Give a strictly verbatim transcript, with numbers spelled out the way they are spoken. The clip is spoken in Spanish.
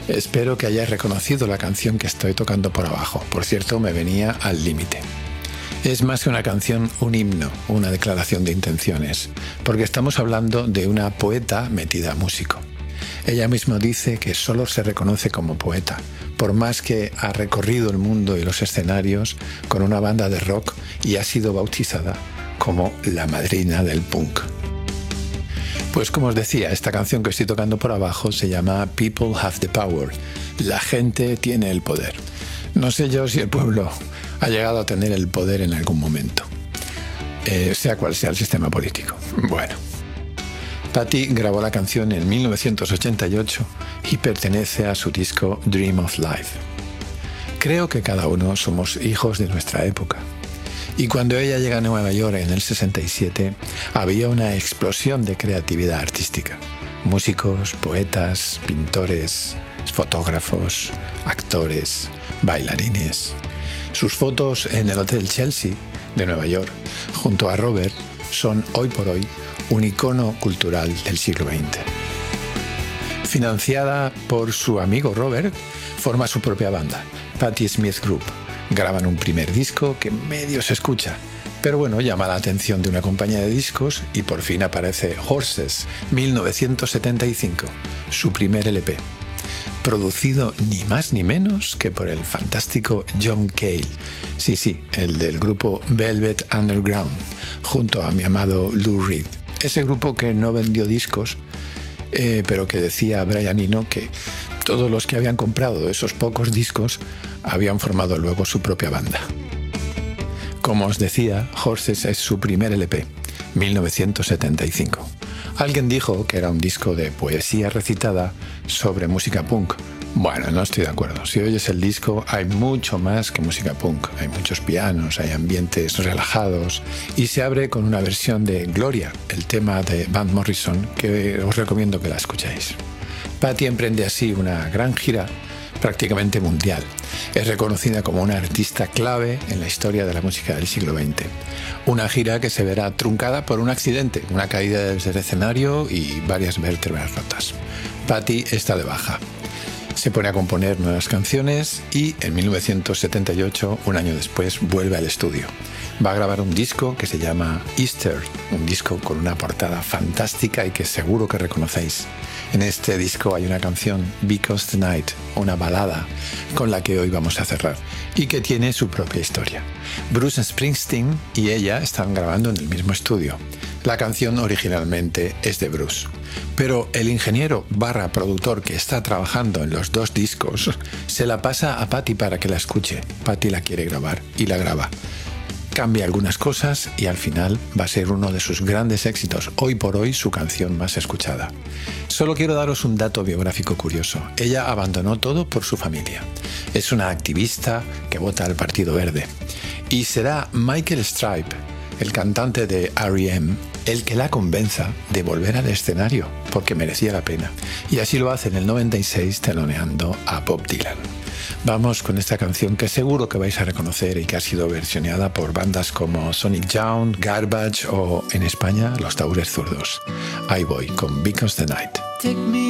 Espero que hayáis reconocido la canción que estoy tocando por abajo. Por cierto, me venía al límite. Es más que una canción, un himno, una declaración de intenciones, porque estamos hablando de una poeta metida a músico. Ella misma dice que solo se reconoce como poeta, por más que ha recorrido el mundo y los escenarios con una banda de rock y ha sido bautizada como la madrina del punk. Pues como os decía, esta canción que estoy tocando por abajo se llama People Have the Power. La gente tiene el poder. No sé yo si el pueblo ha llegado a tener el poder en algún momento, eh, sea cual sea el sistema político. Bueno, Patti grabó la canción en mil novecientos ochenta y ocho y pertenece a su disco Dream of Life. Creo que cada uno somos hijos de nuestra época. Y cuando ella llega a Nueva York en el sesenta y siete, había una explosión de creatividad artística. Músicos, poetas, pintores, fotógrafos, actores, bailarines. Sus fotos en el Hotel Chelsea de Nueva York, junto a Robert, son hoy por hoy un icono cultural del siglo veinte. Financiada por su amigo Robert, forma su propia banda, Patti Smith Group. Graban un primer disco que medio se escucha, pero bueno, llama la atención de una compañía de discos y por fin aparece Horses, mil novecientos setenta y cinco, su primer L P. Producido ni más ni menos que por el fantástico John Cale, sí, sí, el del grupo Velvet Underground, junto a mi amado Lou Reed. Ese grupo que no vendió discos, eh, pero que decía Brian Eno que todos los que habían comprado esos pocos discos habían formado luego su propia banda. Como os decía, Horses es su primer L P, mil novecientos setenta y cinco. Alguien dijo que era un disco de poesía recitada sobre música punk. Bueno, no estoy de acuerdo. Si oyes el disco, hay mucho más que música punk. Hay muchos pianos, hay ambientes relajados y se abre con una versión de Gloria, el tema de Van Morrison, que os recomiendo que la escuchéis. Patti emprende así una gran gira prácticamente mundial. Es reconocida como una artista clave en la historia de la música del siglo veinte. Una gira que se verá truncada por un accidente, una caída desde el escenario y varias vértebras rotas. Patti está de baja. Se pone a componer nuevas canciones y en mil novecientos setenta y ocho, un año después, vuelve al estudio. Va a grabar un disco que se llama Easter, un disco con una portada fantástica y que seguro que reconocéis. En este disco hay una canción, Because Tonight, una balada con la que hoy vamos a cerrar y que tiene su propia historia. Bruce Springsteen y ella están grabando en el mismo estudio. La canción originalmente es de Bruce, pero el ingeniero barra productor que está trabajando en los dos discos se la pasa a Patti para que la escuche. Patti la quiere grabar y la graba. Cambia algunas cosas y al final va a ser uno de sus grandes éxitos, hoy por hoy su canción más escuchada. Solo quiero daros un dato biográfico curioso. Ella abandonó todo por su familia. Es una activista que vota al Partido Verde. Y será Michael Stipe, el cantante de R E M, el que la convenza de volver al escenario, porque merecía la pena. Y así lo hace en el noventa y seis teloneando a Bob Dylan. Vamos con esta canción que seguro que vais a reconocer y que ha sido versioneada por bandas como Sonic Youth, Garbage o, en España, Los Taúres Zurdos. Ahí voy con Because the Night.